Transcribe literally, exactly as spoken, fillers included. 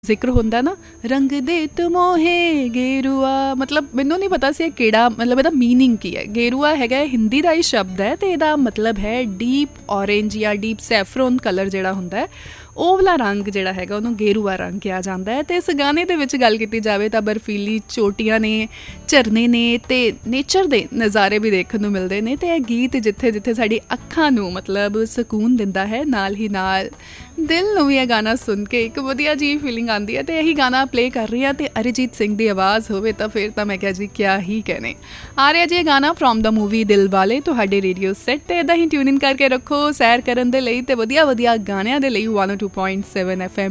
ਜ਼ਿਕਰ ਹੁੰਦਾ ਨਾ, ਰੰਗ ਦੇ ਤਮੋਹੇ ਗੇਰੂਆ, ਮਤਲਬ ਮੈਨੂੰ ਨਹੀਂ ਪਤਾ ਸੀ ਇਹ ਕਿਹੜਾ, ਮਤਲਬ ਇਹਦਾ ਮੀਨਿੰਗ ਕੀ ਹੈ। ਗੇਰੂਆ ਹੈਗਾ ਹਿੰਦੀ ਦਾ ਹੀ ਸ਼ਬਦ ਹੈ ਅਤੇ ਇਹਦਾ ਮਤਲਬ ਹੈ ਡੀਪ ਔਰੇਂਜ ਜਾਂ ਡੀਪ ਸੈਫਰੋਨ ਕਲਰ ਜਿਹੜਾ ਹੁੰਦਾ ਹੈ, ਉਹ ਵਾਲਾ ਰੰਗ ਜਿਹੜਾ ਹੈਗਾ ਉਹਨੂੰ ਗੇਰੂਆ ਰੰਗ ਕਿਹਾ ਜਾਂਦਾ ਹੈ। ਅਤੇ ਇਸ ਗਾਣੇ ਦੇ ਵਿੱਚ ਗੱਲ ਕੀਤੀ ਜਾਵੇ ਤਾਂ ਬਰਫੀਲੀ ਚੋਟੀਆਂ ਨੇ, ਝਰਨੇ ਨੇ ਅਤੇ ਨੇਚਰ ਦੇ ਨਜ਼ਾਰੇ ਵੀ ਦੇਖਣ ਨੂੰ ਮਿਲਦੇ ਨੇ। ਅਤੇ ਇਹ ਗੀਤ ਜਿੱਥੇ ਜਿੱਥੇ ਸਾਡੀ ਅੱਖਾਂ ਨੂੰ ਮਤਲਬ ਸਕੂਨ ਦਿੰਦਾ ਹੈ, ਨਾਲ ਹੀ ਨਾਲ ਦਿਲ ਨੂੰ ਵੀ ਇਹ ਗਾਣਾ ਸੁਣ ਕੇ ਇੱਕ ਵਧੀਆ ਜਿਹੀ ਫੀਲਿੰਗ ਆਉਂਦੀ ਹੈ। ਅਤੇ ਇਹੀ ਗਾਣਾ ਪਲੇ ਕਰ ਰਹੀ ਹਾਂ ਅਤੇ ਅਰਿਜੀਤ ਸਿੰਘ ਦੀ ਆਵਾਜ਼ ਹੋਵੇ ਤਾਂ ਫਿਰ ਤਾਂ ਮੈਂ ਕਿਹਾ ਜੀ ਕਿਆ ਹੀ ਕਹਿਣੇ। ਆ ਰਿਹਾ ਜੀ ਇਹ ਗਾਣਾ ਫਰੋਮ ਦਾ ਮੂਵੀ ਦਿਲ ਵਾਲੇ ਤੁਹਾਡੇ ਰੇਡੀਓ ਸੈੱਟ 'ਤੇ। ਇੱਦਾਂ ਹੀ ਟਿਊਨ ਇਨ ਕਰਕੇ ਰੱਖੋ ਸੈਰ ਕਰਨ ਦੇ ਲਈ ਅਤੇ ਵਧੀਆ ਵਧੀਆ ਗਾਣਿਆਂ ਦੇ ਲਈ one O to point seven F M